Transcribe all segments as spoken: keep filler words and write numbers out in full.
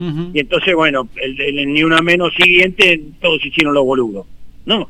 Uh-huh. Y entonces, bueno, el, el, el ni una menos siguiente, todos hicieron los boludos. No.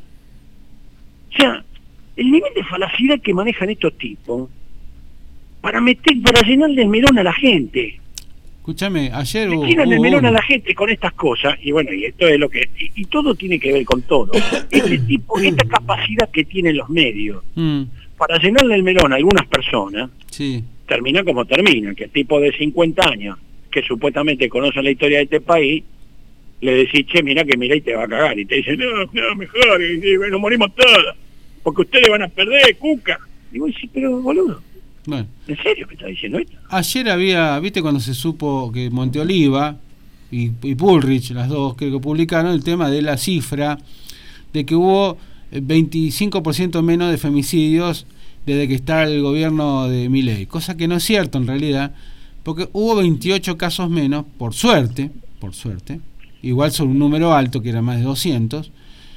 O sea, el nivel de falacidad que manejan estos tipos para meter, para llenarle el melón a la gente. Escúchame, ayer Le hubo... tiran hubo el melón uno. a la gente con estas cosas, y bueno, y esto es lo que... Y, y todo tiene que ver con todo. Este tipo, esta capacidad que tienen los medios Mm, para llenarle el melón a algunas personas, sí. termina como termina, que el tipo de cincuenta años, que supuestamente conoce la historia de este país, le decís, che, mirá que mirá y te va a cagar, y te dicen, no, no, mejor, y, y, nos morimos todos, porque ustedes van a perder, cuca. Digo, sí, pero boludo, Bueno, ¿en serio me está diciendo esto? ayer había, viste cuando se supo que Monteoliva y, y Bullrich, las dos creo que publicaron el tema de la cifra de que hubo veinticinco por ciento menos de femicidios desde que está el gobierno de Milei, cosa que no es cierto en realidad, porque hubo veintiocho casos menos, por suerte, por suerte, igual son un número alto que era más de doscientos,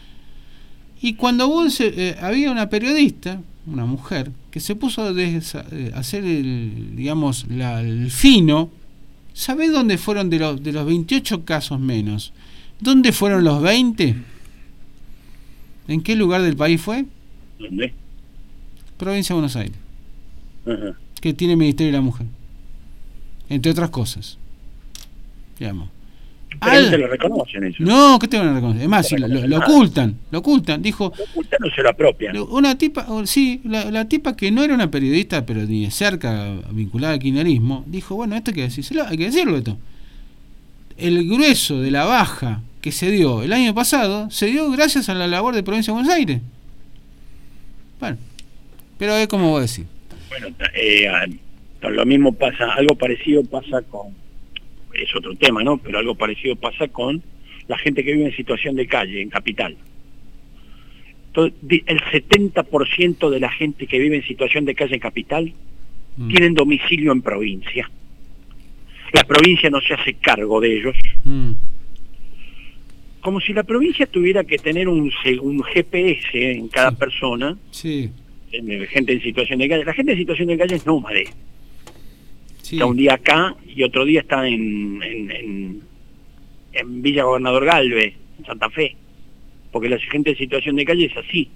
y cuando hubo, eh, había una periodista, una mujer, que se puso a desa- eh, hacer el, digamos, la, el fino. ¿Sabés dónde fueron de los, de los veintiocho casos menos? ¿Dónde fueron los veinte? ¿En qué lugar del país fue? ¿Dónde? Provincia de Buenos Aires, Ajá. que tiene Ministerio de la Mujer, entre otras cosas, digamos. Pero Al- no te lo reconocen eso. no, ¿qué te van a reconocer? Es más, No si lo, lo- reconocen lo nada. ocultan, lo ocultan. Dijo, Lo ocultan o se lo apropian. una tipa, o- sí, la, la tipa que no era una periodista, pero ni de cerca vinculada al kirchnerismo, dijo, bueno, esto hay que decírselo, hay que decirlo esto. El grueso de la baja que se dio el año pasado, se dio gracias a la labor de Provincia de Buenos Aires. Bueno, pero es como vos decís. Bueno, eh, lo mismo pasa, algo parecido pasa con, es otro tema, ¿no? Pero algo parecido pasa con la gente que vive en situación de calle, en Capital. Entonces, el setenta por ciento de la gente que vive en situación de calle en Capital mm. tienen domicilio en provincia. La provincia no se hace cargo de ellos. Mm. Como si la provincia tuviera que tener un, un G P S en cada sí. persona. Sí. En, gente en situación de calle. La gente en situación de calle es nómade. Sí. Está un día acá y otro día está en, en, en, en Villa Gobernador Galvez, en Santa Fe. Porque la gente en situación de calle es así.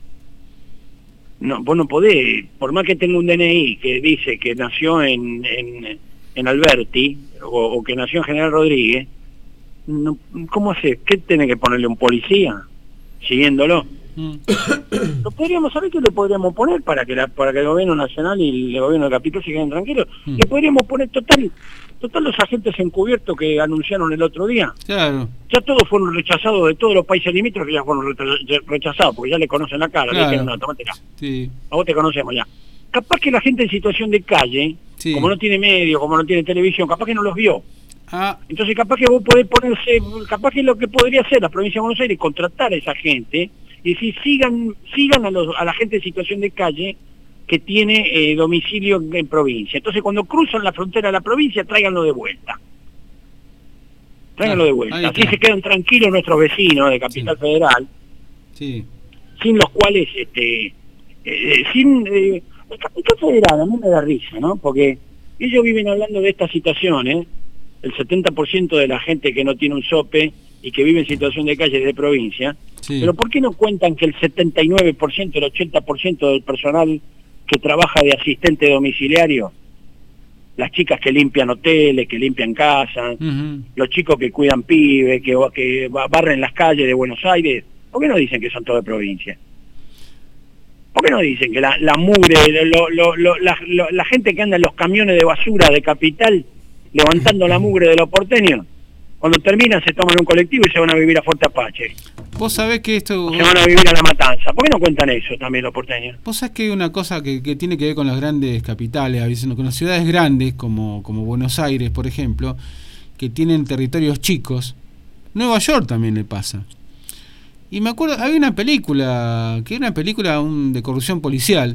No, vos no podés, por más que tenga un D N I que dice que nació en, en, en Alberti o, o que nació en General Rodríguez, no, ¿cómo haces? ¿Qué tiene que ponerle un policía siguiéndolo? Mm. Lo podríamos saber que le podríamos poner para que la, para que el gobierno nacional y el gobierno de Capital se queden tranquilos. Mm. Le podríamos poner total, total los agentes encubiertos que anunciaron el otro día. Claro. Ya todos fueron rechazados de todos los países limítrofes, ya fueron rechazados porque ya le conocen la cara. Claro. Le dijeron, no, tómatela. Sí. A vos te conocemos ya. Capaz que la gente en situación de calle, sí. como no tiene medio, como no tiene televisión, capaz que no los vio. Ah. Entonces capaz que vos podés ponerse, capaz que lo que podría hacer la provincia de Buenos Aires es contratar a esa gente y decir, sigan sigan a, los, a la gente en situación de calle que tiene eh, domicilio en provincia. Entonces cuando cruzan la frontera de la provincia, tráiganlo de vuelta. Tráiganlo ah, de vuelta. Así se quedan tranquilos nuestros vecinos de Capital sí. Federal, sí. sin los cuales, este eh, sin eh, el Capital Federal a mí me da risa, ¿no? Porque ellos viven hablando de estas situaciones, el setenta por ciento de la gente que no tiene un sope y que vive en situación de calle de provincia, sí. pero ¿por qué no cuentan que el setenta y nueve por ciento, el ochenta por ciento del personal que trabaja de asistente domiciliario, las chicas que limpian hoteles, que limpian casas, uh-huh. los chicos que cuidan pibes, que, que barren las calles de Buenos Aires, ¿por qué no dicen que son todos de provincia? ¿Por qué no dicen que la, la mugre, lo, lo, lo, la, lo, la gente que anda en los camiones de basura de Capital levantando la mugre de los porteños, cuando terminan se toman un colectivo y se van a vivir a Fuerte Apache? Vos sabés que esto... Se van a vivir a La Matanza. ¿Por qué no cuentan eso también los porteños? Vos sabés que hay una cosa que, que tiene que ver con las grandes capitales, a veces con las ciudades grandes, como, como Buenos Aires, por ejemplo, que tienen territorios chicos. Nueva York también le pasa. Y me acuerdo, había una película, que era una película un, de corrupción policial,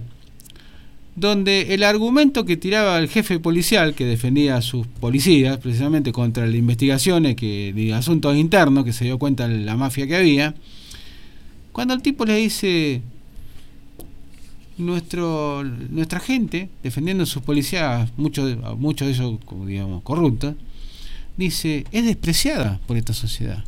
donde el argumento que tiraba el jefe policial, que defendía a sus policías precisamente contra las investigaciones que, de asuntos internos, que se dio cuenta de la mafia que había, cuando el tipo le dice, nuestro nuestra gente, defendiendo a sus policías, muchos muchos de ellos, digamos, corruptos, dice, es despreciada por esta sociedad.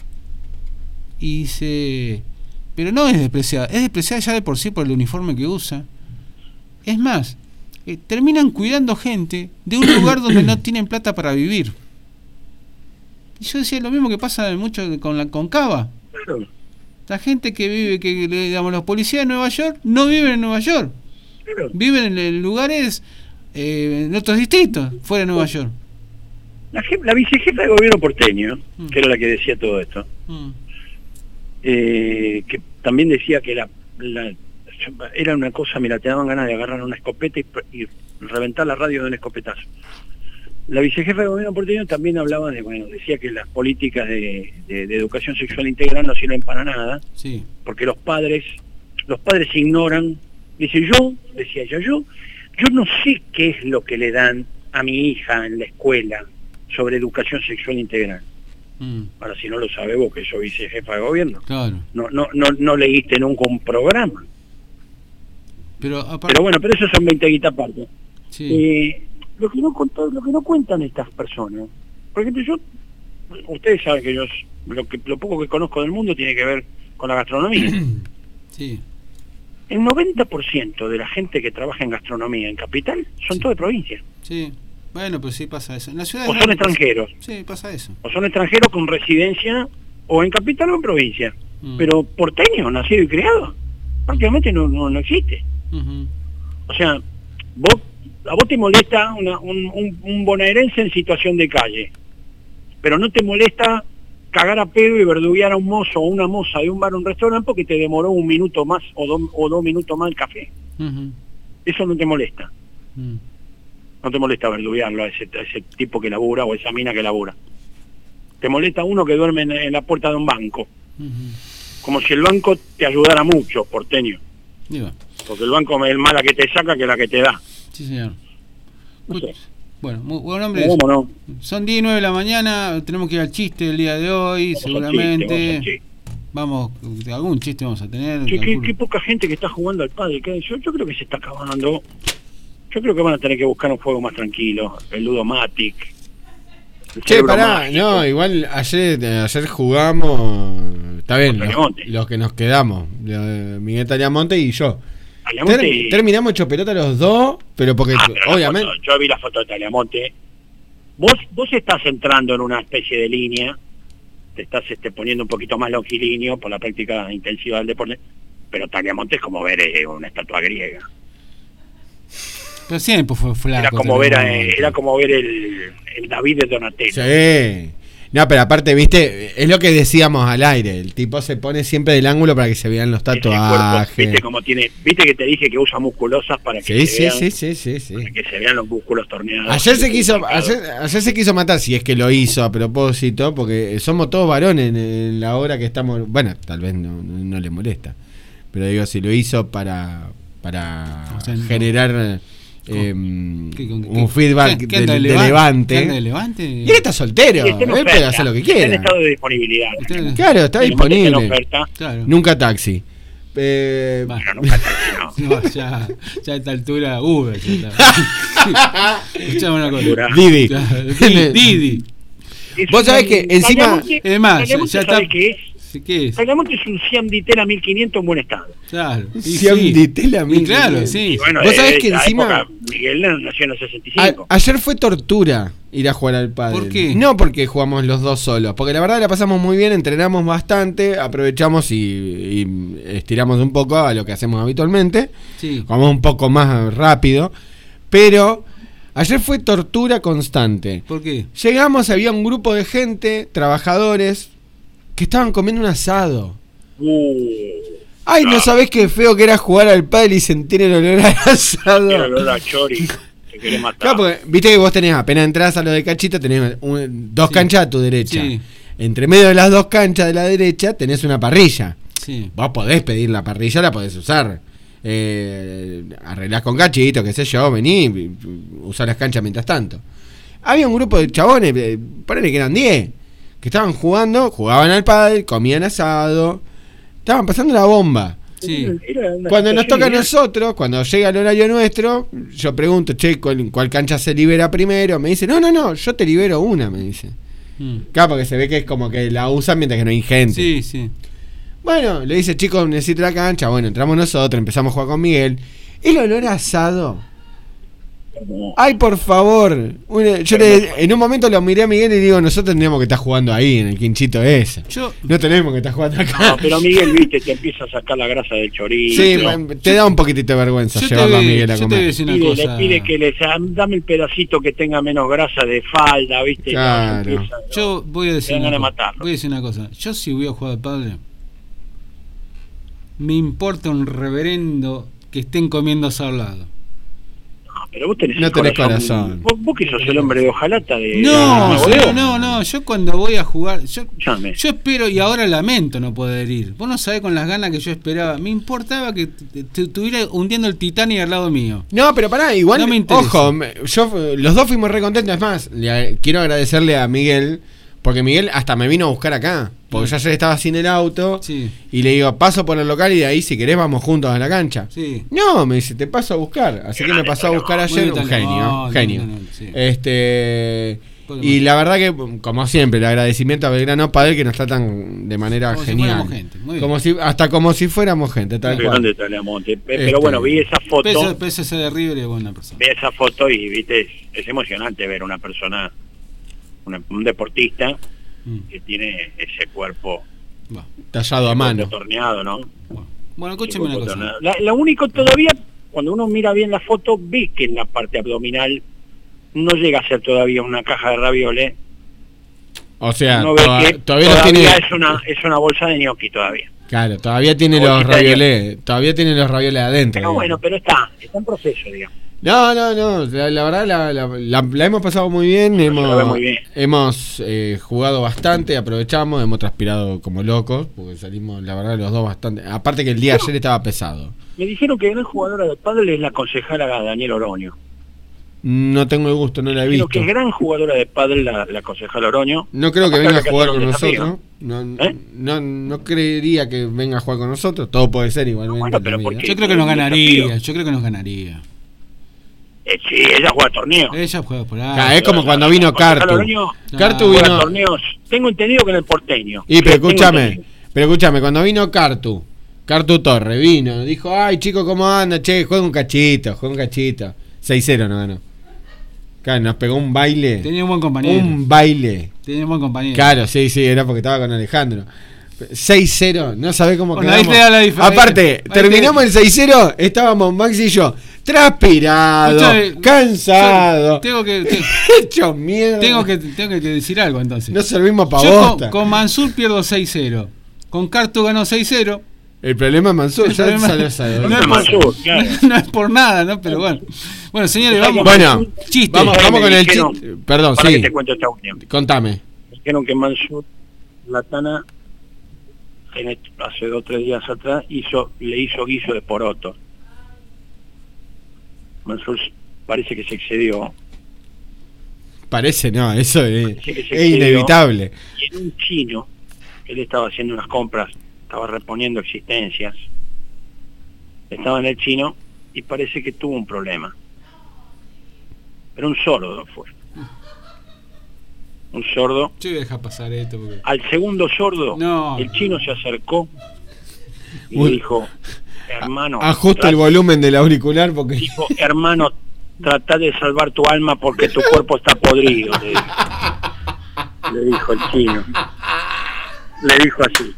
Y dice, pero no es despreciada, es despreciada ya de por sí por el uniforme que usa. Es más, eh, terminan cuidando gente de un lugar donde no tienen plata para vivir. Y yo decía lo mismo que pasa mucho con la Concava. Claro. La gente que vive, que digamos los policías de Nueva York no viven en Nueva York. Claro. Viven en lugares, eh, en otros distritos, fuera de Nueva York. La, la vicejefa de gobierno porteño, Mm. que era la que decía todo esto, Mm. eh, que también decía que la, la era una cosa, mira, te daban ganas de agarrar una escopeta y, y reventar la radio de un escopetazo. La vicejefa de gobierno porteño también hablaba de, bueno, decía que las políticas de, de, de educación sexual integral no sirven para nada, Sí. porque los padres, los padres ignoran. Dice, yo, decía ella, yo, yo no sé qué es lo que le dan a mi hija en la escuela sobre educación sexual integral. Mm. Ahora, si no lo sabe vos, que sos vicejefa de gobierno, Claro. no, no, no, no leíste nunca un programa. Pero aparte, Pero bueno, pero eso son veinte guitas aparte. sí. Eh, lo que no contó, lo que no cuentan estas personas, por ejemplo, yo, ustedes saben que yo lo que lo poco que conozco del mundo tiene que ver con la gastronomía. Sí. El noventa por ciento de la gente que trabaja en gastronomía en Capital son Sí. todos de provincia. Sí. Bueno, pero sí pasa eso. En la ciudad O son extranjeros. Sí, pasa eso. O son extranjeros con residencia o en Capital o en provincia. Mm. Pero porteño, nacido y criado, prácticamente no, no, no existe. Uh-huh. O sea, vos, a vos te molesta una, un, un, un bonaerense en situación de calle, pero no te molesta cagar a pedo y verduguear a un mozo o una moza de un bar o un restaurante porque te demoró un minuto más o, do, o dos minutos más el café. Uh-huh. Eso no te molesta. Mm. No te molesta verduguearlo a ese, a ese tipo que labura o esa mina que labura. Te molesta uno que duerme en, en la puerta de un banco. Uh-huh. Como si el banco te ayudara mucho, porteño. Digo, Porque el banco es más la que te saca que la que te da. sí, señor. No sé. Bueno, muy buen hombre. ¿Cómo no? Son diez y nueve de la mañana, tenemos que ir al chiste el día de hoy, Vamos al seguramente. chiste, vamos al chiste. Vamos, algún chiste vamos a tener. Che, qué, calculo. qué poca gente que está jugando al pádel. que Yo, yo creo que se está acabando. Yo creo que van a tener que buscar un juego más tranquilo. El Ludomatic. el Che, cerebro pará, mágico. no, igual ayer, ayer jugamos, está bien, Con los, Taliamonte. los que nos quedamos, eh, Miguel Taliamonte y yo. Taliamonte- Ter- terminamos hecho pelota los dos, pero porque Ah, pero la obviamente... foto, yo vi la foto de Taliamonte. Vos, vos estás entrando en una especie de línea. Te estás este, poniendo un poquito más longilíneo por la práctica intensiva del deporte. Pero Taliamonte es como ver eh, una estatua griega. Pero siempre fue flaco. Era como ver, a- Taliamonte. era como ver el, el David de Donatello. Sí. No, pero aparte, viste, es lo que decíamos al aire, el tipo se pone siempre del ángulo para que se vean los Ese cuerpo, tatuajes. viste cómo tiene, viste que te dije que usa musculosas para que Sí, se sí, vean, sí, sí, sí, sí. para que se vean los músculos torneados. Ayer se quiso, marcados. ayer, ayer se quiso matar, si es que lo hizo a propósito, porque somos todos varones en, en la hora que estamos, bueno, tal vez no, no, no le molesta, pero digo, si lo hizo para, para O sea, no. generar eh, ¿Qué- con- un qué- feedback qué- qué de, anda de Levante? ¿Qué Levante. anda de Levante? Y él está soltero, Y está en él puede oferta, hacer lo que está en quiera. estado de disponibilidad. Usted- Claro, está Taliamonte está en disponible. oferta. Claro. Nunca taxi. Eh, Va. Pero nunca taxi, no. No, ya, ya a esta altura Uber. Ya está. Escuchame una cosa. Didi. Claro, Didi. Didi. Es Vos sabés un- que encima- Taliamonte- Es más, ya, Taliamonte ya sabe está. qué es. Sí, ¿qué es? Taliamonte es un Siam Ditela mil quinientos en buen estado. Claro. Y Siam sí. Ditela Y mil claro, quinientos. sí. Y bueno, Vos sabés de que esa encima- época, Miguel nació en el sesenta y A- cinco. ayer fue tortura ir a jugar al pádel. ¿Por qué? No porque jugamos los dos solos, porque la verdad la pasamos muy bien, entrenamos bastante, aprovechamos y, y estiramos un poco a lo que hacemos habitualmente, Sí. jugamos un poco más rápido, pero ayer fue tortura constante. ¿Por qué? Llegamos, había un grupo de gente, trabajadores, que estaban comiendo un asado. Uh, Ay, no Ah. sabés qué feo que era jugar al pádel y sentir el olor al asado. era el olor a chori. Te querés matar. Claro, porque viste que vos tenés, apenas entras a lo de Cachito, tenés un- dos Sí. canchas a tu derecha. Sí. Entre medio de las dos canchas de la derecha tenés una parrilla. Sí. Vos podés pedir la parrilla, la podés usar. Eh, arreglás con Cachito, qué sé yo, vení, usar las canchas mientras tanto. Había un grupo de chabones, eh, ponele que eran diez, que estaban jugando, jugaban al pádel, comían asado, estaban pasando la bomba. Sí. Era una Cuando nos situación toca a ideal. nosotros, cuando llega el horario nuestro, yo pregunto, che, ¿cuál, cuál cancha se libera primero? Me dice, no, no, no, yo te libero una, me dice. Mm. Claro, porque se ve que es como que la usan mientras que no hay gente. Sí, sí. Bueno, le dice, chicos, necesito la cancha. Bueno, entramos nosotros, empezamos a jugar con Miguel. El olor a asado. Ay, por favor. Una- yo le- en un momento lo miré a Miguel y digo, nosotros tendríamos que estar jugando ahí, en el quinchito ese. Yo, No tenemos que estar jugando acá. No, pero Miguel, viste, te empieza a sacar la grasa del chorizo. Sí, te da un poquitito de vergüenza yo te llevarlo a voy- Miguel a yo te voy a comer. decir una Pide, le cosa. pide que le sa- dame el pedacito que tenga menos grasa de falda, viste. Claro. No, empieza, ¿no? Yo voy a decir Te dan una ganas de cosa. matarlo. Voy a decir una cosa. Yo si voy a jugar al padre, me importa un reverendo que estén comiendo asado al lado. No, pero vos tenés No el tenés corazón. Vos, vos que sos el hombre de hojalata de... No, de- señor, no, no. Yo cuando voy a jugar, yo, Escuchame. yo espero y ahora lamento no poder ir. Vos no sabés con las ganas que yo esperaba. Me importaba que te- te estuviera hundiendo el Titanic al lado mío. No, pero pará, igual, No me interesa. ojo, me- yo, los dos fuimos re contentos. Es más, le- quiero agradecerle a Miguel, porque Miguel hasta me vino a buscar acá. Porque yo ayer estaba sin el auto Sí, y le digo, paso por el local y de ahí, si querés, vamos juntos a la cancha. sí. No, me dice, te paso a buscar. Así que me pasó a buscar ayer, Muy un genio, no, genio. no, no, no, sí. Este Puede y más. la verdad que, como siempre, el agradecimiento a Belgrano Padre que nos tratan de manera Como si genial. fuéramos gente, muy bien. Como si, hasta como si fuéramos gente, tal ¿De cual. dónde está el Amonte? Pero Este- bueno, vi esa foto, Pese, pese a ser de River es buena persona. vi esa foto y viste, es, es emocionante ver una persona, una- un deportista Mm, que tiene ese cuerpo va, Tallado a mano. torneado, ¿no? bueno. Bueno, escúcheme una cosa. La, la único todavía, cuando uno mira bien la foto, ve que en la parte abdominal no llega a ser todavía una caja de ravioles. O sea, Uno ve toda- que todavía, todavía, los tiene. es una es una bolsa de gnocchi todavía. Claro, todavía tiene Una los bolsita de ravioles. Todavía tiene los ravioles adentro. Pero digamos. bueno, pero está, está en proceso, digamos. No, no, no. La, la verdad la, la, la- la hemos pasado muy bien. ve Hemos, muy bien. hemos eh, jugado bastante, aprovechamos, hemos transpirado como locos, porque salimos, la verdad, los dos bastante. Aparte que el día de ayer estaba pesado. Me dijeron que gran jugadora de pádel es la concejala Daniel Oroño. No tengo el gusto, no la he Creo visto. que es gran jugadora de pádel la, la concejala Oroño. No creo que Capaz venga a que jugar hacer con un desafío. nosotros. No, ¿Eh? no, no creería que venga a jugar con nosotros. Todo puede ser igualmente. Bueno, pero en la ¿por vida. qué? Yo creo que nos Un ganaría. desafío. Yo creo que nos ganaría. Eh, sí, ella juega torneos. Ella juega por ahí. Ah, es como cuando vino Concejala Cartu. Oroño Cartu juega vino. torneos. Tengo entendido que en el porteño. Y pero Tengo escúchame, entendido. pero escúchame, cuando vino Cartu, Cartu Torre vino, dijo, ay chico, ¿cómo anda? Che, juega un cachito, juega un cachito. seis cero no ganó. Claro, nos pegó un baile. Tenía un buen compañero. Un baile. Tenía un buen compañero. Claro, sí, sí, era porque estaba con Alejandro. seis cero, no sabés cómo Bueno, ahí quedamos. te da la diferencia. Aparte, Ahí terminamos te- el seis cero, estábamos Max y yo transpirado, Escuchame, cansado, yo Tengo que, te- hecho mierda. tengo que, tengo que decir algo entonces. No servimos para Yo bosta. con, con Mansur pierdo seis cero. Con Cartu ganó seis cero. El problema es Mansur, El ya problema- salió salió. no, es Mansur, por, claro. no es por nada, ¿no? Pero bueno. Bueno, señores, vamos. Bueno, chiste. vamos, Ya vamos me con el dijeron- chiste. Perdón, Para sí. que te cuento esta última. Contame. Me dijeron que Mansur Latana en el- hace dos o tres días atrás hizo, le hizo guiso de poroto. Mansur parece que se excedió. Parece, no, eso es, Parece que se es excedió. inevitable. Y en un chino, él estaba haciendo unas compras, estaba reponiendo existencias. Estaba en el chino y parece que tuvo un problema. Pero un sordo fue. Un sordo. Yo voy a dejar pasar esto porque... Al segundo sordo, No. el chino se acercó y Uy. le dijo, hermano, Ajusta tra- el volumen del auricular porque dijo, hermano, trata de salvar tu alma porque tu cuerpo está podrido, le dijo, le dijo el chino. Le dijo así.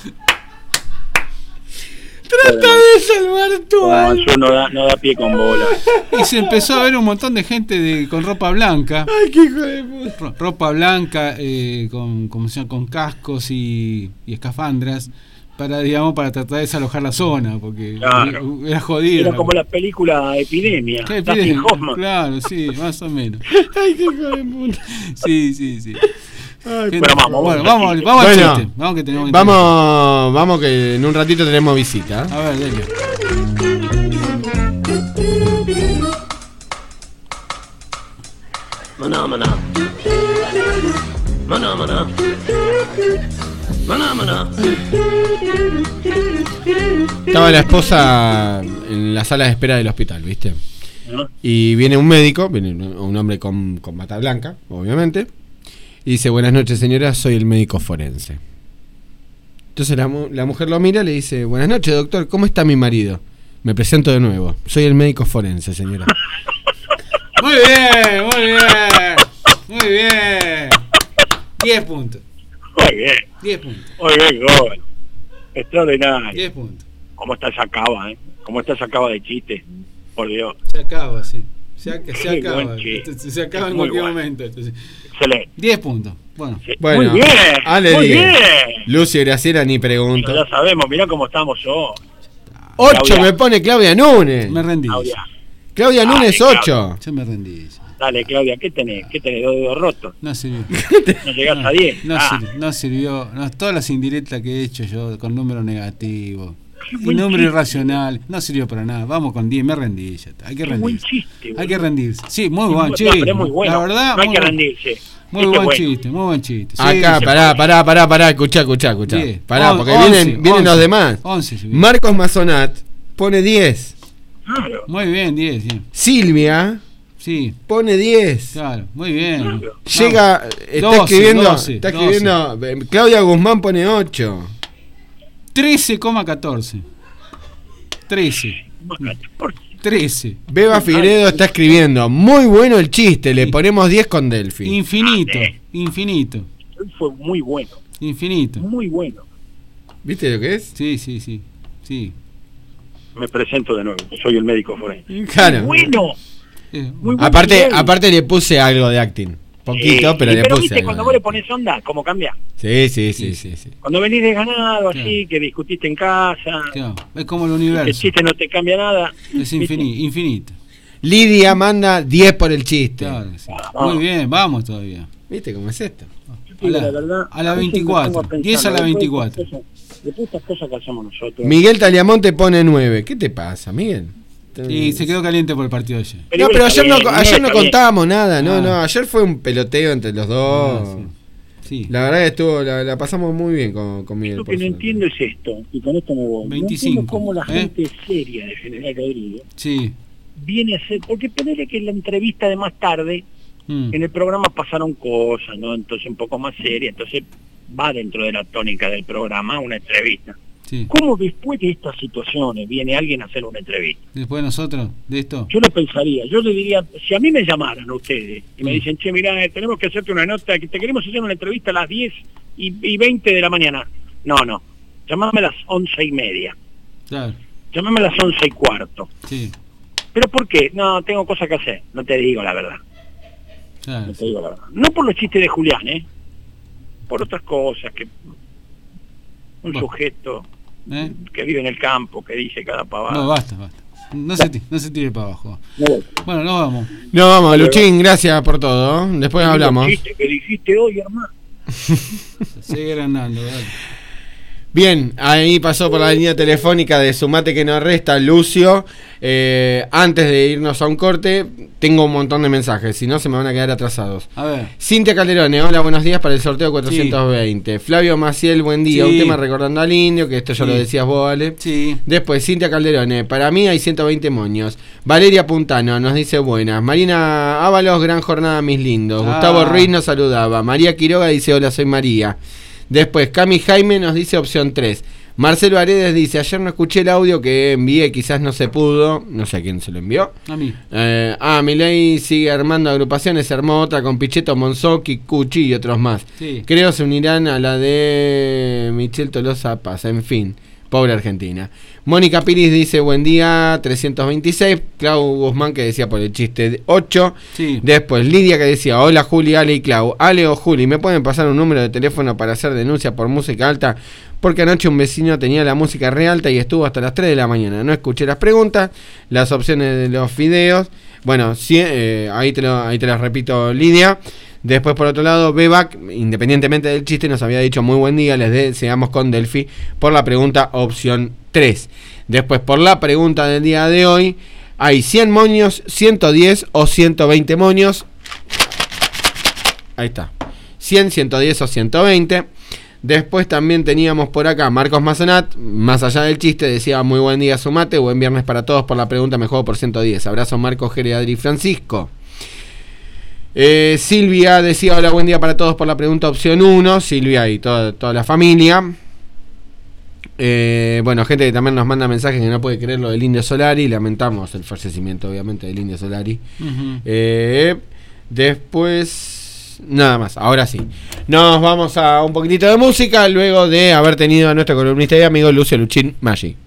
trata de salvar tu Como alma. Mansur no da, no da pie con bola. Y se empezó a ver un montón de gente de, con ropa blanca. Ay, qué hijo de puta. Ro- Ropa blanca, eh, con, como se llama, con cascos y, y escafandras. Para, digamos, para tratar de desalojar la zona. Porque Claro. era jodido. Era como la película Epidemia. ¿Qué Dustin pide? Hoffman. Claro, sí, más o menos. Ay, qué hijo de puta. Sí, sí, sí. Ay, Gente- Bueno, vamos, bueno, vamos vamos, al vamos, chiste. al Bueno, chiste. Vamos que tenemos que Vamos, vamos que en un ratito tenemos visita. A ver, dale. Maná, maná. Maná, maná. Maná, maná. Estaba la esposa en la sala de espera del hospital, ¿viste? ¿No? Y viene un médico, viene un un hombre con, con bata blanca, obviamente. Y dice, buenas noches señora, soy el médico forense. Entonces la, la mujer lo mira y le dice, buenas noches doctor, ¿cómo está mi marido? Me presento de nuevo, soy el médico forense, señora. Muy bien, muy bien, muy bien. diez puntos. Muy bien. diez puntos. Muy bien, gol. Extraordinario. diez puntos. ¿Cómo está esa cava, eh? ¿Cómo está esa cava de chiste? Por Dios. Se acaba, sí. Se, ac- se Qué acaba. buen chiste. Se acaba Es en muy cualquier bueno. momento. Entonces, Excelente. diez puntos. Bueno. Sí. Bueno, muy bien. Ale muy diez. bien. Lucio y Graciela ni Pero pregunto. ya sabemos, mirá cómo estamos yo. ocho Claudia. me pone Claudia Núñez. Me rendí. Claudia. Claudia Ay, Núñez Claudia. ocho. Yo me rendí. Dale, Claudia, ¿qué tenés? ¿Qué tenés? ¿Dos dedos rotos? No sirvió. ¿No llegás No, a diez? no, Ah, sirvió, no sirvió. No, todas las indirectas que he hecho yo con números negativos Qué y buen números chiste. irracionales, no sirvió para nada. Vamos con diez, me rendí. Ya está. Hay que qué buen rendirse. chiste. Hay que boludo. rendirse. Sí, muy Sí, buen no, chiste. pero es muy bueno. La verdad, no hay muy que buen- rendirse. Muy Este buen es bueno. chiste, muy buen chiste. Sí, Acá, sí, pará, pará, pará, pará, escuchá, escuchá, escuchá. diez. Pará, On- porque once, vienen, vienen once, los demás. once, sí. Marcos Mazonat pone diez. Claro. Muy bien, diez, sí. Silvia Sí, pone diez. claro, muy bien. Claro. Llega, está doce, escribiendo, doce, está doce. escribiendo, eh, Claudia Guzmán pone ocho. trece coma catorce. trece. trece. Beba Figueredo está escribiendo, muy bueno el chiste, le ponemos diez con Delphi. Infinito, infinito, Fue muy bueno. infinito. Muy bueno. ¿Viste lo que es? Sí, sí, sí. Sí. Me presento de nuevo. Soy el médico forense. Claro. Bueno. Eh, Muy bueno. Aparte, nivel. aparte le puse algo de acting. Poquito, Sí, pero sí, le pero puse viste, algo cuando de vos le acting. pones onda, ¿cómo cambia? Sí, sí, sí, sí, sí. Cuando venís de ganado, así, Claro. que discutiste en casa, claro, es como el el universo. chiste no te cambia nada. Es infini- infinito. Lidia manda diez por el chiste. Claro que sí. Vamos. Muy bien, vamos todavía. ¿Viste cómo es esto? A la, a la veinticuatro. diez a la veinticuatro. De todas estas cosas que hacemos nosotros. Miguel Taliamonte pone nueve. ¿Qué te pasa, Miguel? Y se quedó caliente por el partido de ayer. No, igual pero está ayer no, bien, ayer no está bien. contábamos nada, no, Ah. no, ayer fue un peloteo entre los dos. Ah, sí. Sí. La verdad que estuvo, la, la pasamos muy bien con, con Miguel. Lo por que no suerte. entiendo es esto, y con esto me voy. veinticinco, No entiendo cómo la ¿eh? gente seria de General Rodríguez Sí. viene a ser, porque ponele que en la entrevista de más tarde, Mm. en el programa pasaron cosas, ¿no? Entonces un poco más seria, entonces va dentro de la tónica del programa una entrevista. Sí. ¿Cómo después de estas situaciones viene alguien a hacer una entrevista? Después de nosotros, de esto. Yo lo pensaría, yo le diría, si a mí me llamaran a ustedes y me Mm. dicen, che, mirá, eh, tenemos que hacerte una nota, que te queremos hacer una entrevista a las diez y, y veinte de la mañana. No, no, llamame a las once y media, Claro. llamame a las once y cuarto. Sí. ¿Pero por qué? No, tengo cosas que hacer, no te digo la verdad, Claro. no te digo la verdad. No por los chistes de Julián, ¿eh? Por otras cosas, que un Bueno. sujeto ¿Eh? que vive en el campo, que dice cada pavada. No, basta, basta. No se, ti- no se tire para abajo. No voy. Bueno, nos vamos. No, vamos, Luchín, gracias por todo. Después hablamos. El chiste que dijiste hoy, hermano. Sigue agrandando, dale. Bien, ahí pasó por la línea telefónica de Sumate que nos resta, Lucio. Eh, antes de irnos a un corte, tengo un montón de mensajes, si no se me van a quedar atrasados. A ver. Cintia Calderone, hola, buenos días para el sorteo cuatrocientos veinte. Flavio Maciel, buen día. Sí. Un tema recordando al indio, que esto ya Sí. lo decías vos, Ale. Sí. Después, Cintia Calderone, para mí hay ciento veinte moños. Valeria Puntano nos dice buenas. Marina Ábalos, gran jornada, mis lindos. Ah. Gustavo Ruiz nos saludaba. María Quiroga dice hola, soy María. Después, Cami Jaime nos dice opción tres. Marcelo Aredes dice, ayer no escuché el audio que envié, quizás no se pudo. No sé a quién se lo envió. A mí. Eh, ah, Milei sigue armando agrupaciones, armó otra con Pichetto, Monzó, Kikuchi y otros más. Sí. Creo se unirán a la de Michel Tolosa Paz, en fin, pobre Argentina. Mónica Piris dice, buen día, trescientos veintiséis. Clau Guzmán que decía por el chiste de ocho. Sí. Después Lidia que decía, hola Juli, Ale y Clau. Ale o Juli, ¿me pueden pasar un número de teléfono para hacer denuncia por música alta? Porque anoche un vecino tenía la música re alta y estuvo hasta las tres de la mañana. No escuché las preguntas, las opciones de los videos. Bueno, sí, eh, ahí, te lo, ahí te las repito, Lidia. Después, por otro lado, Bebac, independientemente del chiste, nos había dicho muy buen día, les deseamos con Delphi por la pregunta opción tres. Después, por la pregunta del día de hoy, hay cien moños, ciento diez o ciento veinte moños. Ahí está. cien, ciento diez o ciento veinte. Después también teníamos por acá Marcos Mazonat, más allá del chiste, decía muy buen día Sumate, buen viernes para todos, por la pregunta me juego por ciento diez. Abrazo Marcos, Jere, Adri y Francisco. Eh, Silvia decía: hola, buen día para todos por la pregunta opción uno. Silvia y toda, toda la familia. Eh, bueno, gente que también nos manda mensajes que no puede creer lo del Indio Solari. Lamentamos el fallecimiento, obviamente, del Indio Solari. Uh-huh. eh, Después, nada más, ahora sí. Nos vamos a un poquitito de música luego de haber tenido a nuestro columnista y amigo Lucio Luchín Maggi.